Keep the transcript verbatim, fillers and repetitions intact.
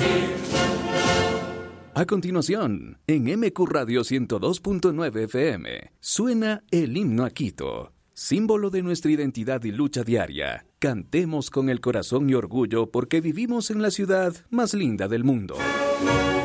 A continuación, en M Q Radio ciento dos punto nueve F M, suena el himno a Quito, símbolo de nuestra identidad y lucha diaria. Cantemos con el corazón y orgullo porque vivimos en la ciudad más linda del mundo.